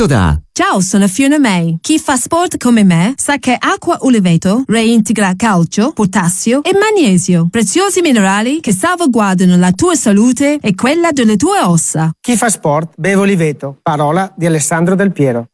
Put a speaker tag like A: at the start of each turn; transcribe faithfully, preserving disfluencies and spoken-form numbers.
A: offerto da...
B: Ciao, sono Fiona May. Chi fa sport come me sa che Acqua Uliveto reintegra calcio, potassio e magnesio, preziosi minerali che salvaguardano la tua salute e quella delle tue ossa.
C: Chi fa sport beve Oliveto, parola di Alessandro Del Piero.